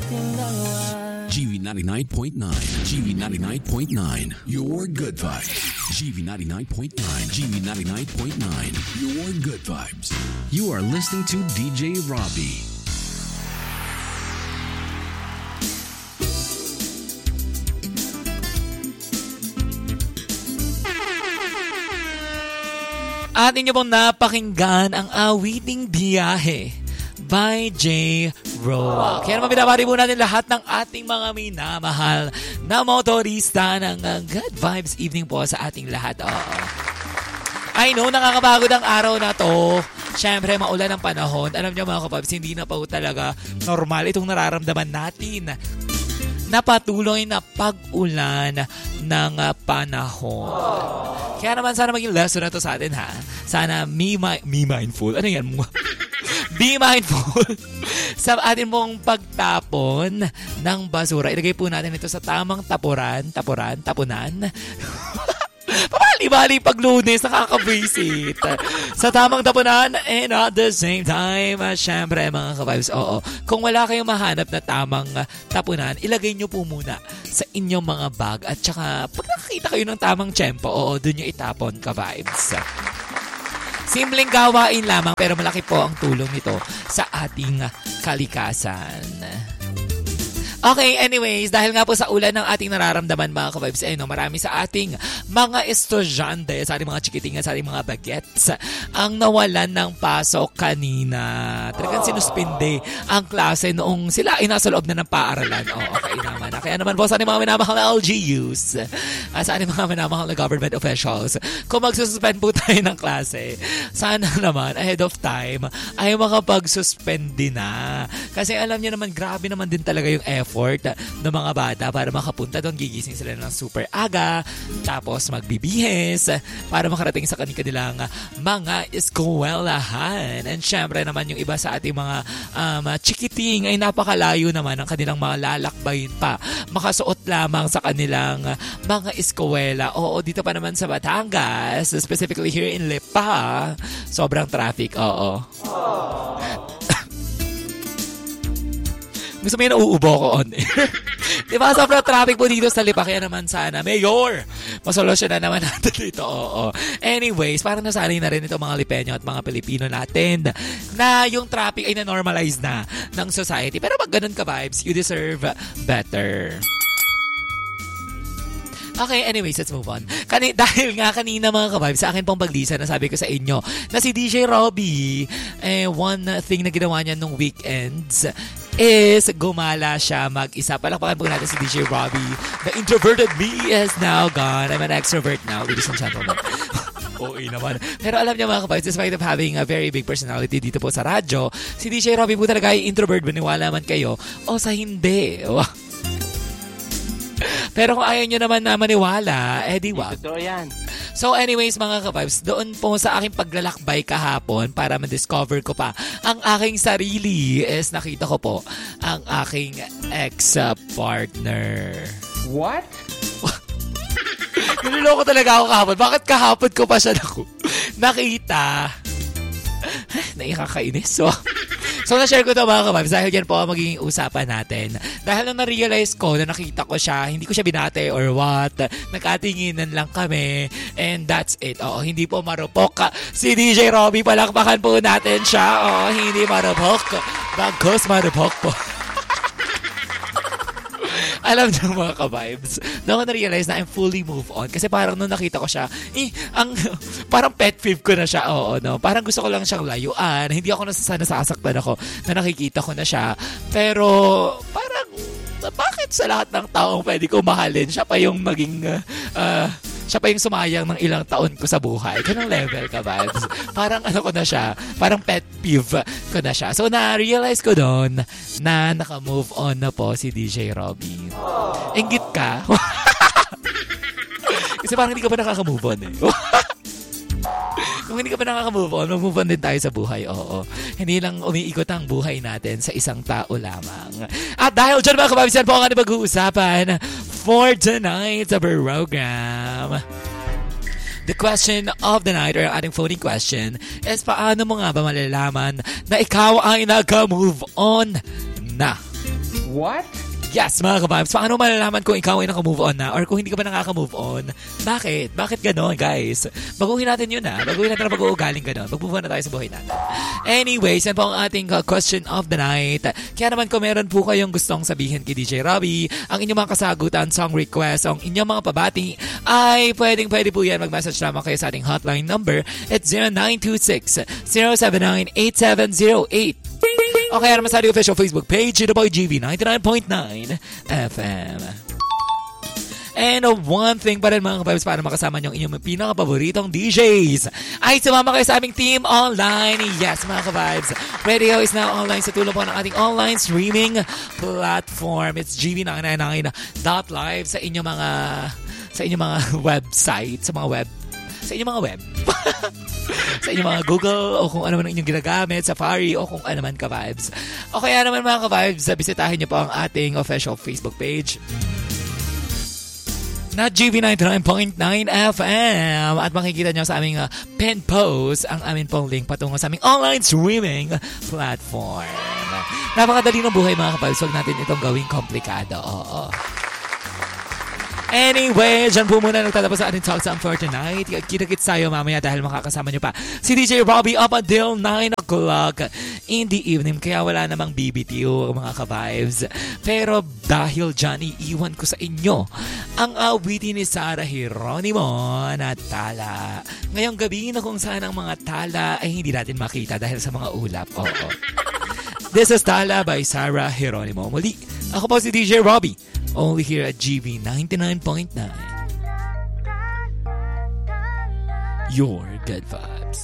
GV 99.9. GV 99.9. Your good vibes. GV 99.9. GV 99.9. Your good vibes. You are listening to DJ Robbie. Atin niyo pong napakinggan ang Awiting Biyahe by J. Roa. Kaya naman binabati po natin lahat ng ating mga minamahal na motorista ng Good Vibes Evening po sa ating lahat. I know, nakakapagod ang araw na to. Siyempre, maulan ang panahon. Alam niyo mga kapabs, hindi na pa talaga normal itong nararamdaman natin na patuloy na pag-ulan ng panahon. Kaya naman sana maging lesson na to sa atin, ha? Sana be mindful. Ano yan mo? Be mindful sa atin mong pagtapon ng basura. Ilagay po natin ito sa tamang tapunan. Pabali-bali pag Lunes, nakaka-visit. Sa tamang tapunan and at the same time, syempre mga ka-vibes, kung wala kayong mahanap na tamang tapunan, ilagay nyo po muna sa inyong mga bag at saka pag nakakita kayo ng tamang tiyempo, doon nyo itapon ka-vibes. Simpleng gawain lamang pero malaki po ang tulong nito sa ating kalikasan. Okay, anyways, dahil nga po sa ulan ng ating nararamdaman mga ka-vibes, marami sa ating mga estudyante, sa ating mga chikitingan, sa ating mga bagets, ang nawalan ng pasok kanina. Talagang sinuspinde ang klase noong sila ay nasa loob na ng paaralan. Okay naman. Kaya naman po sa ating mga minamahal na LGUs, sa ating mga minamahal na government officials, kung magsususpend po tayo ng klase, sana naman ahead of time ay makapag-suspend na. Kasi alam niyo naman, grabe naman din talaga yung effort ng mga bata para makapunta doon. Gigising sila ng super aga, tapos magbibihis para makarating sa kanilang mga eskwelahan. And syempre naman yung iba sa ating mga chikiting ay napakalayo naman ang kanilang mga lalakbayin pa. Makasuot lamang sa kanilang mga eskwela. Oo, dito pa naman sa Batangas, specifically here in Lipa, sobrang traffic. Gusto mo yun, nauubo ko on air. Diba, sobrang traffic po dito sa Lipa. Kaya naman sana, Mayor, masolusyon na naman natin dito. Anyways, parang nasanay na rin ito mga Lipeño at mga Pilipino natin na yung traffic ay na-normalize na ng society. Pero pag ganun ka vibes, you deserve better. Okay, anyways, let's move on. Dahil nga kanina mga ka-vibes, sa akin pong paglisa na sabi ko sa inyo na si DJ Robbie, one thing na ginawa niya nung weekends is gumala siya mag-isa. Palakpakan po natin si DJ Robbie. The introverted me is now gone. I'm an extrovert now, ladies and gentlemen. Okay naman. Pero alam niyo mga ka-vibes, despite of having a very big personality dito po sa radyo, si DJ Robbie po talaga ay introvert. Maniwala man kayo o sa hindi. Pero kung ayaw nyo naman na maniwala, di wag. Totoo yan. So anyways mga ka-vibes, doon po sa aking paglalakbay kahapon para ma-discover ko pa ang aking sarili is nakita ko po ang aking ex-partner. What? Niloloko talaga ako kahapon. Bakit kahapon ko pa siya nakita? Naikakainis. So, na-share ko ito mga ka-vibes dahil yan po ang magiging usapan natin. Dahil nung na-realize ko na nakita ko siya, hindi ko siya binate or what, nagkatinginan lang kami, and that's it. Hindi po marupok. Si DJ Robbie, palakpakan po natin siya. Hindi marupok. Bagkos marupok po. Alam niyo mga ka-vibes, doon ko na-realize na I'm fully move on. Kasi parang nung nakita ko siya, parang pet peeve ko na siya. Parang gusto ko lang siyang layuan. Hindi ako nasasaktan ako na nakikita ko na siya. Pero parang, bakit sa lahat ng taong pwede ko mahalin, siya pa yung maging, siya pa yung sumayang ng ilang taon ko sa buhay. Ganong level ka, vibes. Parang ko na siya, parang pet peeve ko na siya. So, na-realize ko doon na naka-move on na po si DJ Robbie. Inggit ka? Kasi parang hindi ka pa nakaka-move on Kung hindi ka pa nakaka-move on, mag-move on din tayo sa buhay. Hindi lang umiikot ang buhay natin sa isang tao lamang. At dahil dyan mga kababis, yan po ang ating pag-uusapan for tonight's program. The question of the night or ating phone question is paano mo nga ba malalaman na ikaw ay nag-move on na? What? Yes, mga ka-vibes. Paano malalaman kung ikaw ay naka-move on na or kung hindi ka pa nakaka-move on? Bakit? Bakit ganon, guys? Baguhin natin yun Baguhin natin ang pag-uugaling ganon. Mag-move on na tayo sa buhay natin. Anyways, yan po ang ating question of the night. Kaya naman kung meron po kayong gustong sabihin kay DJ Robbie, ang inyong mga kasagutan, song request, ang inyong mga pabati, ay pwede po yan. Mag-message naman kayo sa ating hotline number at 0926-079-8708. O kaya naman sa ating official Facebook page, ito po GV 99.9 FM. And one thing pa rin mga ka-vibes para makasama nyo ang inyong pinaka-paboritong DJs ay sumama kayo sa aming team online. Yes mga ka-vibes, radio is now online sa tulong po ng ating online streaming platform. It's gv999.live sa inyong mga website, sa inyong mga web. Sa inyong mga Google o kung ano man ang inyong ginagamit, Safari o kung ano man ka-vibes. O kaya naman mga ka-vibes, bisitahin niyo po ang ating official Facebook page na GV99.9 FM at makikita niyo sa aming pin post ang aming pong link patungo sa aming online streaming platform. Napakadali ng buhay mga ka-vibes, huwag natin itong gawing komplikado. Oo. Anyway, dyan po muna nagtatapos sa ating talk time for tonight. Kita-kits tayo mamaya dahil makakasama nyo pa si DJ Robbie up until 9 o'clock in the evening. Kaya wala namang BBTO mga ka-vibes. Pero dahil dyan, iiwan ko sa inyo ang awitin ni Sarah Geronimo na Tala. Ngayong gabi na kung saan ang mga tala ay hindi natin makita dahil sa mga ulap. Oo. This is Tala by Sarah Geronimo. Muli, ako po si DJ Robbie. Only here at GV 99.9. Your good vibe.